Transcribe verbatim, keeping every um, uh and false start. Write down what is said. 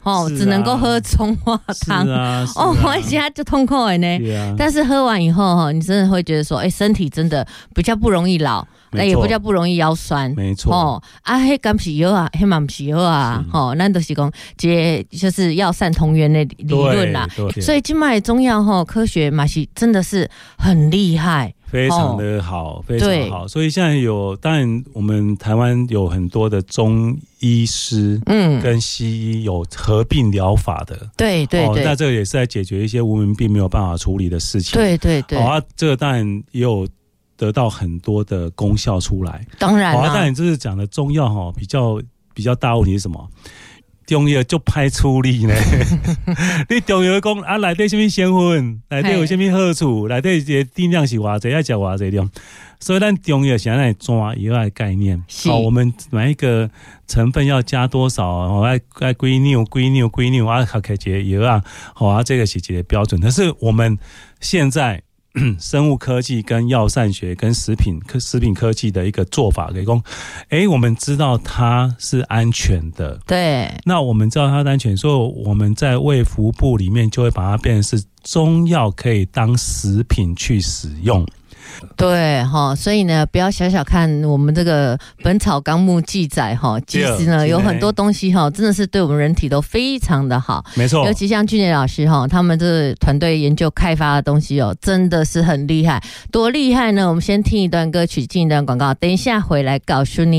哦，只能够喝中华汤。 是啊，是啊哦，我现在就痛苦了呢。 啊、 但是喝完以后哈，你真的会觉得说，哎、欸，身体真的比较不容易老。那也比较不容易腰酸， 没错哦。啊，迄甘是药啊，迄嘛不是药啊，吼，咱都是讲这就是药膳同源的理论啦。所以今麦中药吼科学嘛是真的是很厉害， 非常的好，哦、非常好。所以现在有，当然我们台湾有很多的中医师，嗯，跟西医有合并疗法的， 对对对。 哦、那这个也是在解决一些无名病没有办法处理的事情， 对对对。 好、哦、啊，这个当然也有。得到很多的功效出来， 当然啦。 当然，这是讲的中药哈，比较比较大问题是什么？中药就歹处理呢。你中药讲啊，内底什么成分，内底有什么好处，内底的定量是偌济，要食偌济量。所以咱中药现在抓药的概念，好，我们每一个成分要加多少，哦，爱爱归牛归牛归牛啊，好开节药啊，好啊，这个是一个标准。但是我们现在。生物科技跟药膳学跟食品科食品科技的一个做法，给讲，哎，我们知道它是安全的， 对。那我们知道它是安全，所以我们在卫福部里面就会把它变成是中药可以当食品去使用。 对哈，所以呢，不要小小看我们这个《本草纲目》记载哈，其实呢有很多东西哈，真的是对我们人体都非常的好。 没错， 尤其像俊杰老师哈，他们这个团队研究开发的东西哦，真的是很厉害。多厉害呢？我们先听一段歌曲，进一段广告，等一下回来告诉你。